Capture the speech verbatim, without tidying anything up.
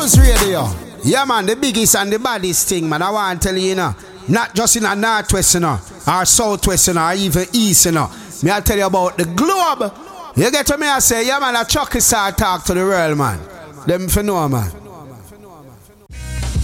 Buzz Radio. Yeah, man, the biggest and the baddest thing, man. I want to tell you, you know, not just in a northwest, you know, or southwest, you know, or even east, you know. Me I tell you about the globe. You get to me, I say, yeah, man, a Chucky star talk to the world, man. Them for know, man.